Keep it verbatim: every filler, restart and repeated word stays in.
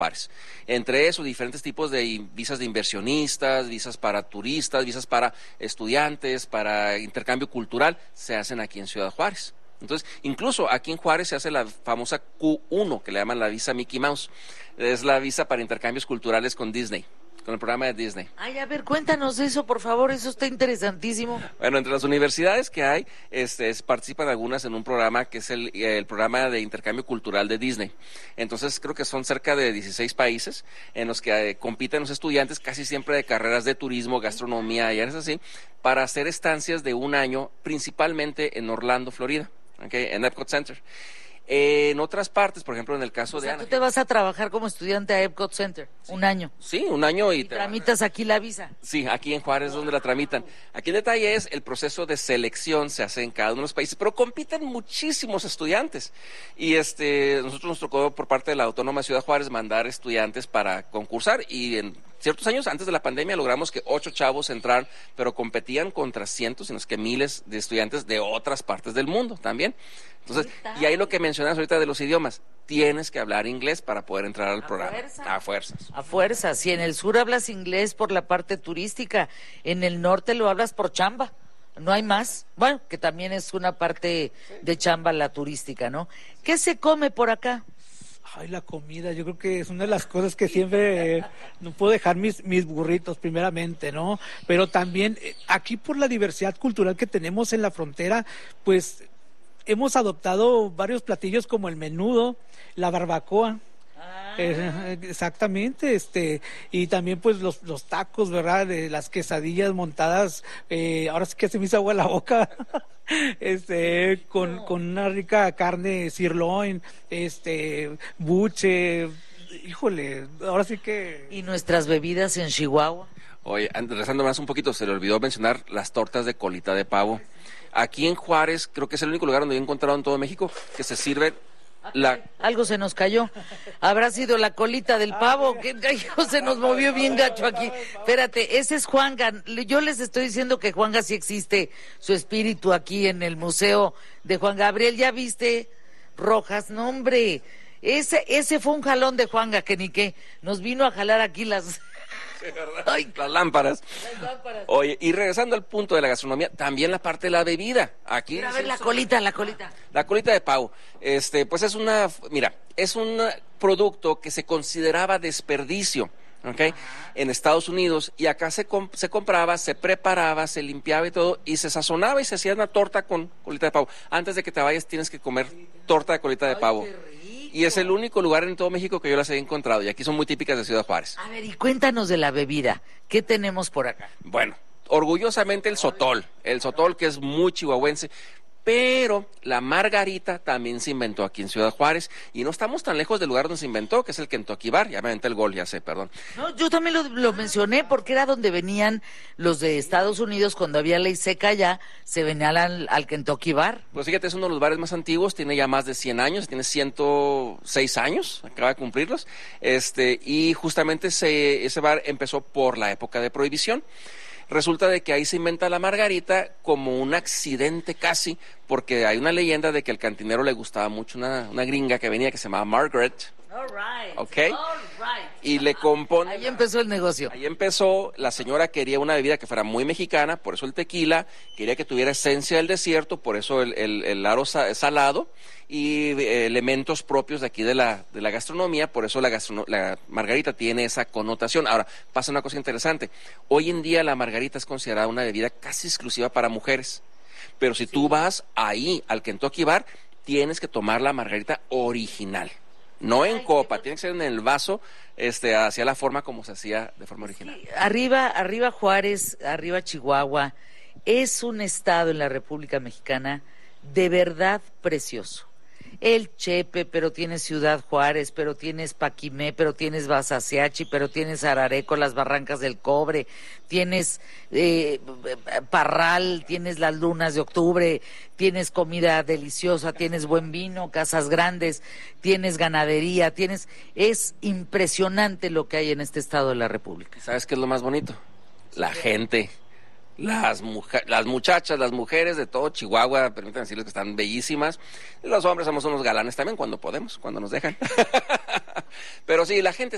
Juárez. Entre eso, diferentes tipos de visas de inversionistas, visas para turistas, visas para estudiantes, para intercambio cultural, se hacen aquí en Ciudad Juárez. Entonces, incluso aquí en Juárez se hace la famosa Q uno, que le llaman la visa Mickey Mouse. Es la visa para intercambios culturales con Disney, con el programa de Disney. Ay, a ver, cuéntanos eso, por favor, eso está interesantísimo. Bueno, entre las universidades que hay, este, es, participan algunas en un programa que es el, el programa de intercambio cultural de Disney. Entonces, creo que son cerca de dieciséis países en los que eh, compiten los estudiantes, casi siempre de carreras de turismo, gastronomía y áreas así, para hacer estancias de un año, principalmente en Orlando, Florida, okay, en Epcot Center. En otras partes, por ejemplo, en el caso o sea, de Ana. Tú te vas a trabajar como estudiante a Epcot Center, sí, un año. Sí, un año y, y te tramitas aquí la visa. Sí, aquí en Juárez es donde la tramitan. Aquí el detalle es el proceso de selección se hace en cada uno de los países, pero compiten muchísimos estudiantes. Y este, nosotros nos tocó por parte de la Autónoma Ciudad Juárez mandar estudiantes para concursar y en ciertos años antes de la pandemia logramos que ocho chavos entraran, pero competían contra cientos, sino que miles de estudiantes de otras partes del mundo también. Entonces, y ahí lo que mencionas ahorita de los idiomas, tienes que hablar inglés para poder entrar al a programa. Fuerza. A fuerzas. A fuerzas. Si en el sur hablas inglés por la parte turística, en el norte lo hablas por chamba. No hay más. Bueno, que también es una parte de chamba la turística, ¿no? ¿Qué se come por acá? Ay, la comida, yo creo que es una de las cosas que siempre eh, no puedo dejar mis, mis burritos primeramente, ¿no? Pero también eh, aquí por la diversidad cultural que tenemos en la frontera, pues hemos adoptado varios platillos como el menudo, la barbacoa. Ah. Eh, exactamente, este, y también pues los, los tacos, ¿verdad? De las quesadillas montadas, eh, ahora sí que se me hizo agua la boca, este, con, con una rica carne sirloin, este, buche, híjole, ahora sí que... ¿Y nuestras bebidas en Chihuahua? Oye, regresando más un poquito, se le olvidó mencionar las tortas de colita de pavo. Aquí en Juárez, creo que es el único lugar donde he encontrado en todo México que se sirve la... Algo se nos cayó. ¿Habrá sido la colita del pavo? Que se nos movió bien gacho aquí. Espérate, ese es Juanga. Yo les estoy diciendo que Juanga sí existe, su espíritu aquí en el museo de Juan Gabriel. ¿Ya viste, Rojas? No, hombre. Ese, ese fue un jalón de Juanga, que ni qué. Nos vino a jalar aquí las... Ay, las lámparas. Las lámparas. Oye, y regresando al punto de la gastronomía, también la parte de la bebida. Aquí a ver la colita, la colita. La colita de pavo. Este, pues es una, mira, es un producto que se consideraba desperdicio, ¿ok? Ajá. En Estados Unidos, y acá se comp- se compraba, se preparaba, se limpiaba y todo, y se sazonaba y se hacía una torta con colita de pavo. Antes de que te vayas tienes que comer torta de colita de pavo. Y es el único lugar en todo México que yo las he encontrado, y aquí son muy típicas de Ciudad Juárez. A ver, y cuéntanos de la bebida. ¿Qué tenemos por acá? Bueno, orgullosamente el sotol, el sotol que es muy chihuahuense, pero la margarita también se inventó aquí en Ciudad Juárez, y no estamos tan lejos del lugar donde se inventó, que es el Kentucky Bar. Ya me aventé el gol, ya sé, perdón. No, yo también lo, lo mencioné porque era donde venían los de Estados Unidos cuando había ley seca allá, se venían al, al Kentucky Bar. Pues fíjate, es uno de los bares más antiguos, tiene ya más de cien años, tiene ciento seis años, acaba de cumplirlos, este, y justamente se, ese bar empezó por la época de prohibición. Resulta de que ahí se inventa la margarita como un accidente casi, porque hay una leyenda de que al cantinero le gustaba mucho una, una gringa que venía que se llamaba Margaret. All right, ¿Ok? all right. Y le compone... Ahí empezó el negocio. Ahí empezó, la señora quería una bebida que fuera muy mexicana, por eso el tequila, quería que tuviera esencia del desierto, por eso el, el, el aro salado, y eh, elementos propios de aquí de la, de la gastronomía, por eso la, gastrono la margarita tiene esa connotación. Ahora, pasa una cosa interesante, hoy en día la margarita es considerada una bebida casi exclusiva para mujeres, pero si sí. tú vas ahí al Kentucky Bar, tienes que tomar la margarita original. No en copa, tiene que ser en el vaso, este, hacia la forma como se hacía de forma original. Sí, arriba, arriba Juárez, arriba Chihuahua, es un estado en la República Mexicana de verdad precioso. El Chepe, pero tienes Ciudad Juárez, pero tienes Paquimé, pero tienes Basaseachi, pero tienes Arareco, las Barrancas del Cobre, tienes eh, Parral, tienes las Lunas de Octubre, tienes comida deliciosa, tienes buen vino, casas grandes, tienes ganadería, tienes... Es impresionante lo que hay en este estado de la República. ¿Sabes qué es lo más bonito? La gente... Las, muja las muchachas, las mujeres de todo Chihuahua, permítanme decirles que están bellísimas. Los hombres somos unos galanes también cuando podemos, cuando nos dejan. Pero sí, la gente